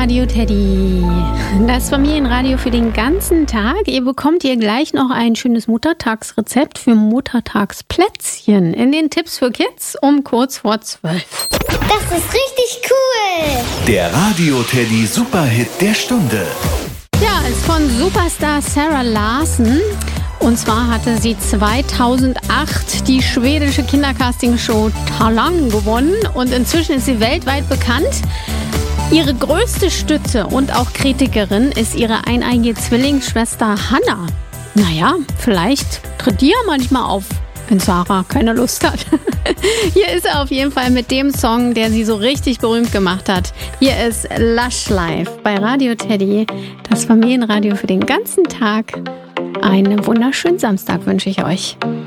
Radio Teddy, das Familienradio für den ganzen Tag. Ihr bekommt hier gleich noch ein schönes Muttertagsrezept für Muttertagsplätzchen in den Tipps für Kids um kurz vor 12. Das ist richtig cool! Der Radio Teddy Superhit der Stunde. Ja, ist von Superstar Sarah Larsson. Und zwar hatte sie 2008 die schwedische Kindercastingshow Talang gewonnen und inzwischen ist sie weltweit bekannt. Ihre größte Stütze und auch Kritikerin ist ihre eineige Zwillingsschwester Hannah. Naja, vielleicht tritt die ja manchmal auf, wenn Sarah keine Lust hat. Hier ist er auf jeden Fall mit dem Song, der sie so richtig berühmt gemacht hat. Hier ist Lush Life bei Radio Teddy, das Familienradio für den ganzen Tag. Einen wunderschönen Samstag wünsche ich euch.